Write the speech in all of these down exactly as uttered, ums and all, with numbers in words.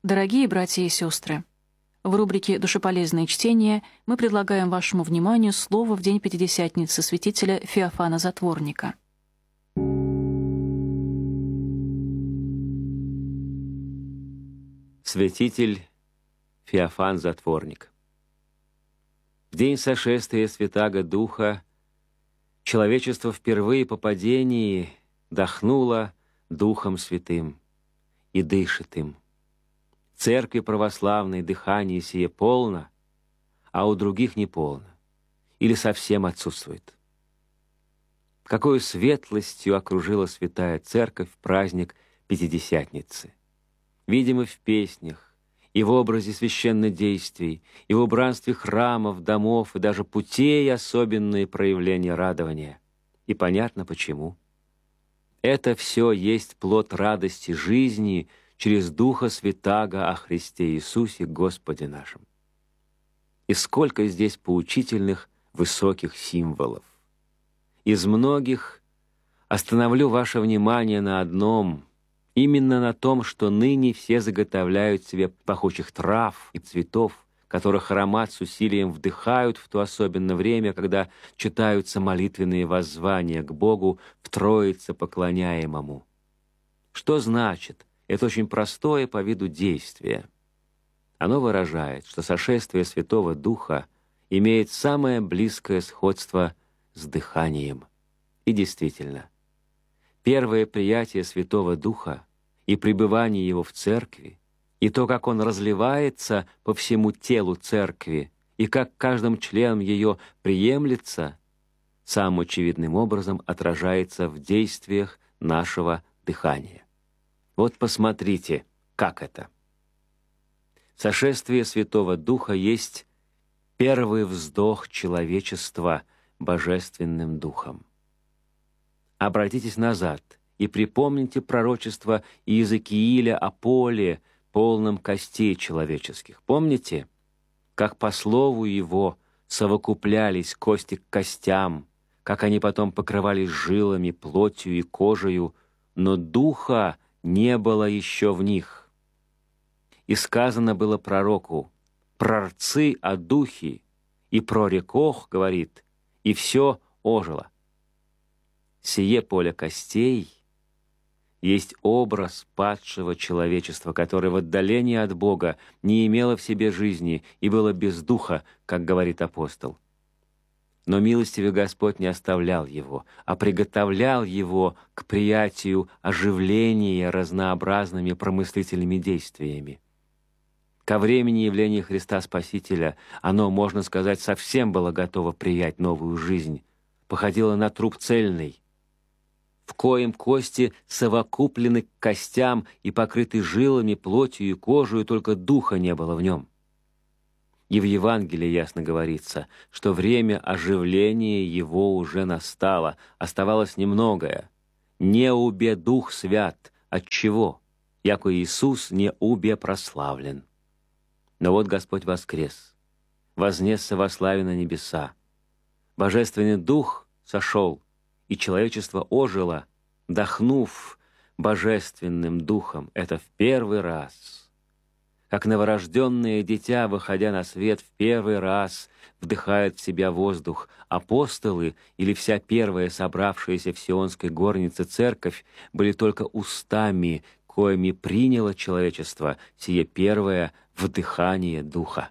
Дорогие братья и сестры, в рубрике «Душеполезные чтения» мы предлагаем вашему вниманию слово в день Пятидесятницы святителя Феофана Затворника. Святитель Феофан Затворник. В день сошествия Святаго Духа человечество впервые по падении дохнуло Духом Святым и дышит им. Церкви православной дыхание сие полно, а у других не полно, или совсем отсутствует. Какой светлостью окружила Святая Церковь праздник Пятидесятницы. Видимо, в песнях, и в образе священнодействий, и в убранстве храмов, домов, и даже путей особенные проявления радования. И понятно почему. Это все есть плод радости жизни через Духа Святаго о Христе Иисусе Господе нашем. И сколько здесь поучительных высоких символов. Из многих остановлю ваше внимание на одном, именно на том, что ныне все заготовляют себе пахучих трав и цветов, которых аромат с усилием вдыхают в то особенное время, когда читаются молитвенные воззвания к Богу в Троице поклоняемому. Что значит? Это очень простое по виду действие. Оно выражает, что сошествие Святого Духа имеет самое близкое сходство с дыханием. И действительно, первое приятие Святого Духа и пребывание Его в Церкви, и то, как Он разливается по всему телу Церкви, и как каждым членом ее приемлется, самым очевидным образом отражается в действиях нашего дыхания. Вот посмотрите, как это. Сошествие Святого Духа есть первый вздох человечества Божественным Духом. Обратитесь назад и припомните пророчество Иезекииля о поле, полном костей человеческих. Помните, как по слову его совокуплялись кости к костям, как они потом покрывались жилами, плотью и кожею, но духа не было еще в них. И сказано было пророку: «Прорцы о духе, и прорекох, — говорит, — и все ожило». Сие поле костей есть образ падшего человечества, которое в отдалении от Бога не имело в себе жизни и было без духа, как говорит апостол. Но милостивый Господь не оставлял его, а приготовлял его к приятию оживления разнообразными промыслительными действиями. Ко времени явления Христа Спасителя оно, можно сказать, совсем было готово принять новую жизнь, походило на труп цельный, в коем кости совокуплены к костям и покрыты жилами, плотью и кожей, только духа не было в нем. И в Евангелии ясно говорится, что время оживления его уже настало, оставалось немногое. «Не убе Дух Свят». От чего? Яко Иисус не убе прославлен. Но вот Господь воскрес, вознесся во славе на небеса. Божественный Дух сошел, и человечество ожило, дохнув Божественным Духом. Это в первый раз. Как новорожденное дитя, выходя на свет, в первый раз вдыхает в себя воздух. Апостолы или вся первая собравшаяся в Сионской горнице церковь были только устами, коими приняло человечество сие первое вдыхание Духа.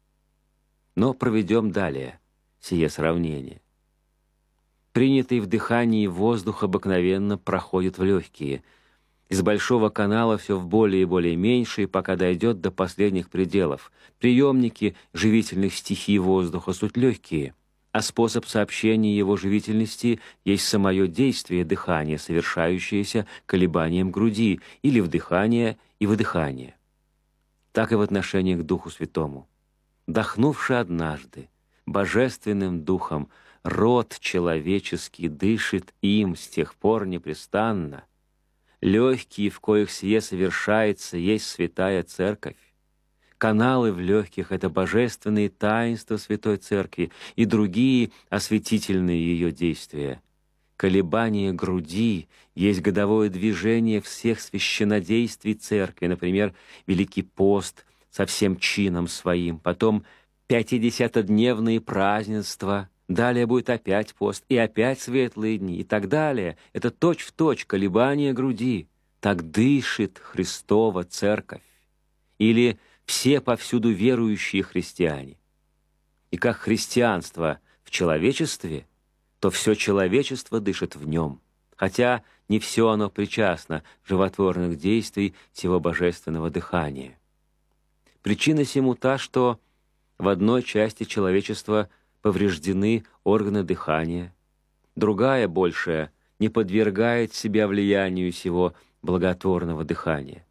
Но проведем далее сие сравнение. Принятый в дыхании воздух обыкновенно проходит в легкие. Из большого канала все в более и более меньшие, пока дойдет до последних пределов. Приемники живительных стихий воздуха суть легкие, а способ сообщения его живительности есть самое действие дыхания, совершающееся колебанием груди, или вдыхание и выдыхание. Так и в отношении к Духу Святому. Дохнувши однажды Божественным Духом, род человеческий дышит им с тех пор непрестанно. Легкие, в коих сие совершается, есть Святая Церковь. Каналы в легких — это божественные таинства Святой Церкви и другие осветительные ее действия. колебание груди есть годовое движение всех священнодействий церкви, например, Великий пост со всем чином своим, потом пятидесятидневные празднества, далее будет опять пост, и опять светлые дни, и так далее. Это точь-в-точь колебание груди. Так дышит Христова церковь. Или все повсюду верующие христиане. И как христианство в человечестве, то все человечество дышит в нем, хотя не все оно причастно животворных действий сего божественного дыхания. Причина сему та, что в одной части человечества повреждены органы дыхания, другая, большая, не подвергает себя влиянию сего благотворного дыхания.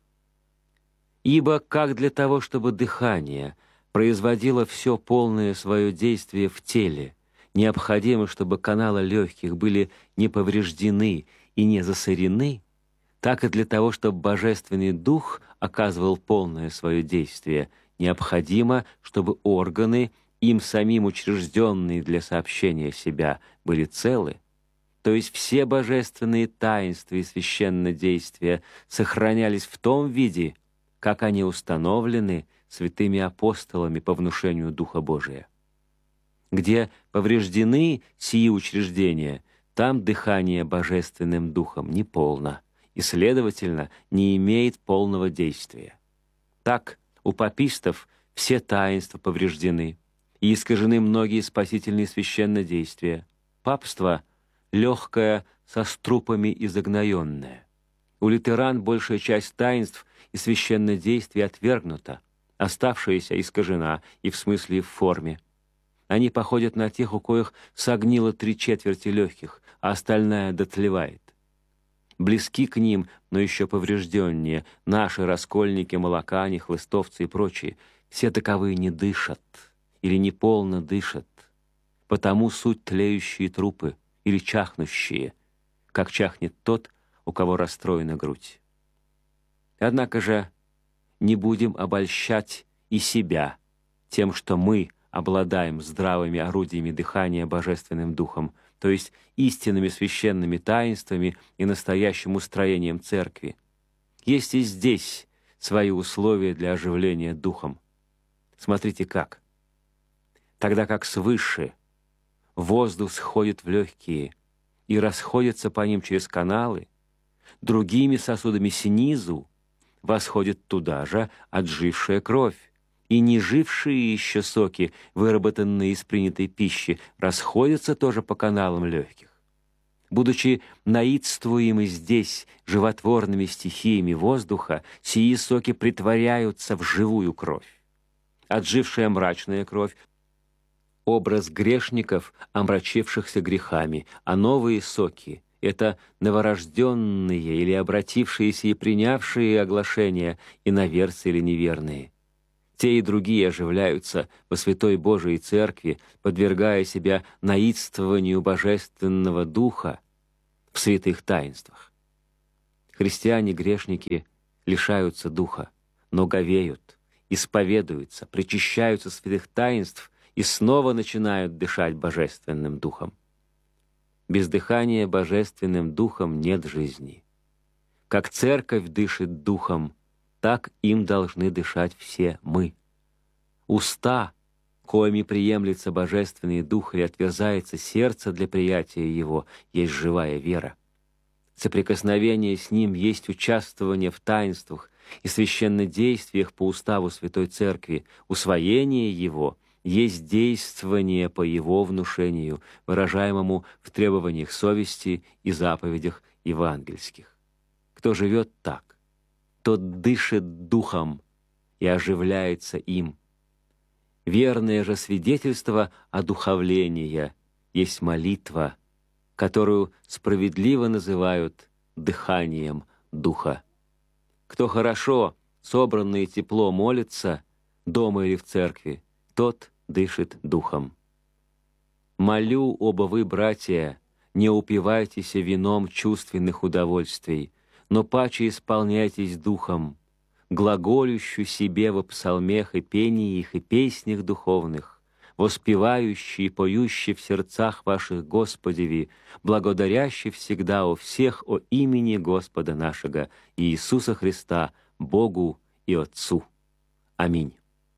Ибо как для того, чтобы дыхание производило все полное свое действие в теле, необходимо, чтобы каналы легких были не повреждены и не засорены, так и для того, чтобы Божественный Дух оказывал полное свое действие, необходимо, чтобы органы, им самим учрежденные для сообщения себя, были целы, то есть все божественные таинства и священнодействия сохранялись в том виде, как они установлены святыми апостолами по внушению Духа Божия. Где повреждены сии учреждения, там дыхание Божественным Духом неполно и, следовательно, не имеет полного действия. Так, у папистов все таинства повреждены, и искажены многие спасительные священнодействия. Папство — легкое, со струпами и загноенное. У лютеран большая часть таинств и священнодействий отвергнута, оставшаяся искажена и в смысле и в форме. Они походят на тех, у коих согнило три четверти легких, а остальная дотлевает. Близки к ним, но еще поврежденнее, наши раскольники, молокане, хлыстовцы и прочие, все таковые не дышат или неполно дышат, потому суть тлеющие трупы или чахнущие, как чахнет тот, у кого расстроена грудь. Однако же не будем обольщать и себя тем, что мы обладаем здравыми орудиями дыхания Божественным Духом, то есть истинными священными таинствами и настоящим устроением церкви. Есть и здесь свои условия для оживления Духом. Смотрите как. Тогда как свыше воздух сходит в легкие и расходится по ним через каналы, другими сосудами снизу восходит туда же отжившая кровь, и нежившие еще соки, выработанные из принятой пищи, расходятся тоже по каналам легких. Будучи наидствуемы здесь животворными стихиями воздуха, сии соки притворяются в живую кровь. Отжившая мрачная кровь — образ грешников, омрачившихся грехами, а новые соки — это новорожденные или обратившиеся и принявшие оглашения, иноверцы или неверные. Те и другие оживляются во святой Божией Церкви, подвергая себя наидствованию Божественного Духа в святых таинствах. Христиане-грешники лишаются Духа, но говеют, исповедуются, причащаются святых таинств и снова начинают дышать Божественным Духом. Без дыхания Божественным Духом нет жизни. Как Церковь дышит Духом, так им должны дышать все мы. Уста, коими приемлется Божественный Дух и отверзается сердце для приятия Его, есть живая вера. Соприкосновение с Ним есть участвование в таинствах и священнодействиях по уставу Святой Церкви, усвоение Его есть действование по Его внушению, выражаемому в требованиях совести и заповедях евангельских. Кто живет так, тот дышит Духом и оживляется им. Верное же свидетельство одуховления есть молитва, которую справедливо называют дыханием Духа. Кто хорошо, собранно и тепло молится, дома или в церкви, тот дышит Духом. Молю, оба вы, братья, не упивайтесь вином чувственных удовольствий, но паче исполняйтесь Духом, глаголющу себе во псалмех и пениях и песнях духовных, воспевающий и поющий в сердцах ваших Господеви, благодарящий всегда о всех о имени Господа нашего Иисуса Христа, Богу и Отцу. Аминь.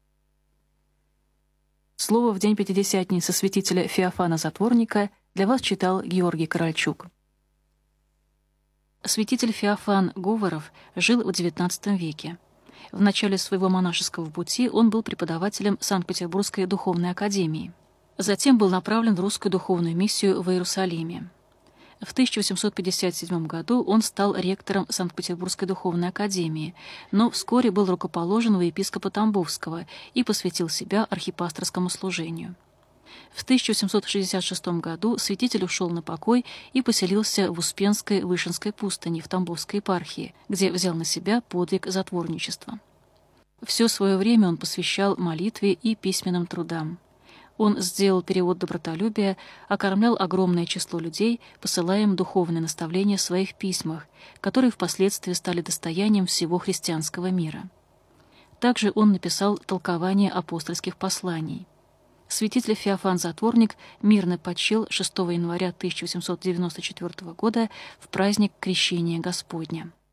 Слово в день Пятидесятницы святителя Феофана Затворника для вас читал Георгий Корольчук. Святитель Феофан Говоров жил в девятнадцатом веке. В начале своего монашеского пути он был преподавателем Санкт-Петербургской духовной академии. Затем был направлен в русскую духовную миссию в Иерусалиме. В тысяча восемьсот пятьдесят седьмом году он стал ректором Санкт-Петербургской духовной академии, но вскоре был рукоположен у епископа Тамбовского и посвятил себя архипасторскому служению. В тысяча восемьсот шестьдесят шестом году святитель ушел на покой и поселился в Успенской Вышинской пустыне в Тамбовской епархии, где взял на себя подвиг затворничества. Все свое время он посвящал молитве и письменным трудам. Он сделал перевод добротолюбия, окормлял огромное число людей, посылая им духовные наставления в своих письмах, которые впоследствии стали достоянием всего христианского мира. Также он написал толкование апостольских посланий. Святитель Феофан Затворник мирно почил шестого января тысяча восемьсот девяносто четвёртого года в праздник Крещения Господня.